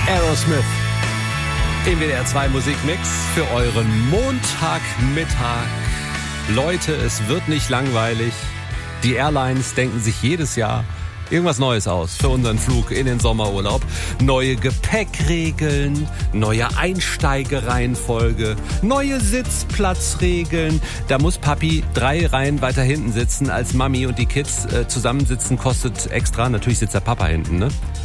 Aerosmith im WDR 2 Musikmix für euren Montagmittag. Leute, es wird nicht langweilig. Die Airlines denken sich jedes Jahr irgendwas Neues aus für unseren Flug in den Sommerurlaub. Neue Gepäckregeln, neue Einsteigereihenfolge, neue Sitzplatzregeln. Da muss Papi 3 Reihen weiter hinten sitzen als Mami und die Kids zusammensitzen kostet extra. Natürlich sitzt der Papa hinten, ne?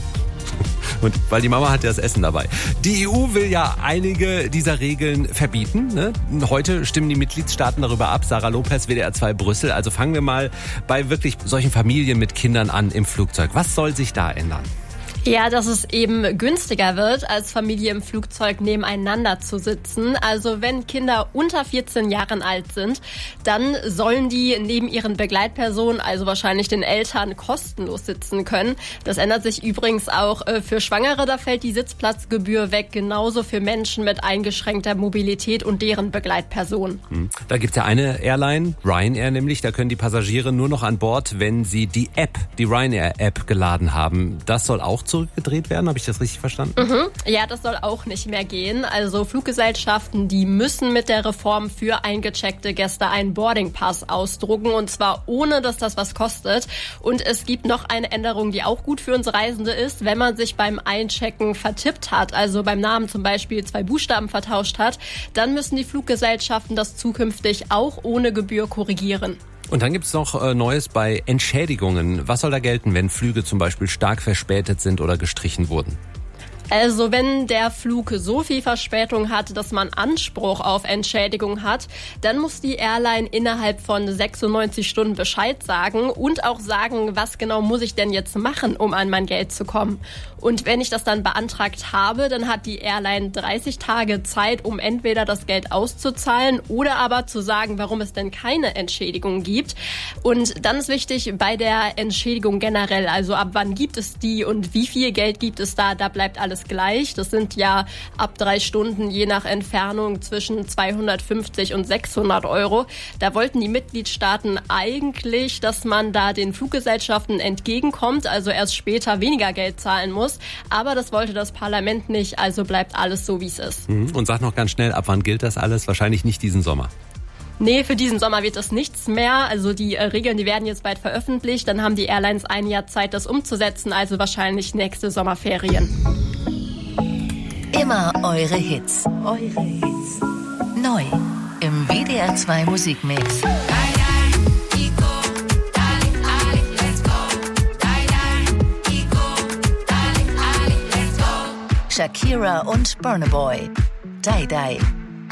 Und weil die Mama hat ja das Essen dabei. Die EU will ja einige dieser Regeln verbieten. Ne? Heute stimmen die Mitgliedstaaten darüber ab. Sarah Lopez, WDR 2 Brüssel. Also fangen wir mal bei wirklich solchen Familien mit Kindern an im Flugzeug. Was soll sich da ändern? Ja, dass es eben günstiger wird, als Familie im Flugzeug nebeneinander zu sitzen. Also wenn Kinder unter 14 Jahren alt sind, dann sollen die neben ihren Begleitpersonen, also wahrscheinlich den Eltern, kostenlos sitzen können. Das ändert sich übrigens auch für Schwangere. Da fällt die Sitzplatzgebühr weg, genauso für Menschen mit eingeschränkter Mobilität und deren Begleitpersonen. Da gibt's ja eine Airline, Ryanair nämlich, da können die Passagiere nur noch an Bord, wenn sie die Ryanair-App geladen haben. Das soll auch zurückgedreht werden, habe ich das richtig verstanden? Ja, das soll auch nicht mehr gehen. Also Fluggesellschaften, die müssen mit der Reform für eingecheckte Gäste einen Boardingpass ausdrucken und zwar ohne, dass das was kostet. Und es gibt noch eine Änderung, die auch gut für uns Reisende ist, wenn man sich beim Einchecken vertippt hat, also beim Namen zum Beispiel 2 Buchstaben vertauscht hat, dann müssen die Fluggesellschaften das zukünftig auch ohne Gebühr korrigieren. Und dann gibt's noch Neues bei Entschädigungen. Was soll da gelten, wenn Flüge zum Beispiel stark verspätet sind oder gestrichen wurden? Also wenn der Flug so viel Verspätung hat, dass man Anspruch auf Entschädigung hat, dann muss die Airline innerhalb von 96 Stunden Bescheid sagen und auch sagen, was genau muss ich denn jetzt machen, um an mein Geld zu kommen. Und wenn ich das dann beantragt habe, dann hat die Airline 30 Tage Zeit, um entweder das Geld auszuzahlen oder aber zu sagen, warum es denn keine Entschädigung gibt. Und dann ist wichtig bei der Entschädigung generell, also ab wann gibt es die und wie viel Geld gibt es da bleibt alles gleich. Das sind ja ab 3 Stunden je nach Entfernung zwischen 250 und 600 Euro. Da wollten die Mitgliedstaaten eigentlich, dass man da den Fluggesellschaften entgegenkommt, also erst später weniger Geld zahlen muss. Aber das wollte das Parlament nicht, also bleibt alles so, wie es ist. Und sag noch ganz schnell, ab wann gilt das alles? Wahrscheinlich nicht diesen Sommer. Nee, für diesen Sommer wird das nichts mehr. Also die Regeln, die werden jetzt bald veröffentlicht. Dann haben die Airlines ein Jahr Zeit, das umzusetzen, also wahrscheinlich nächste Sommerferien. Immer eure Hits. Neu im WDR 2 Musikmix. Shakira und Burna Boy. Die Die.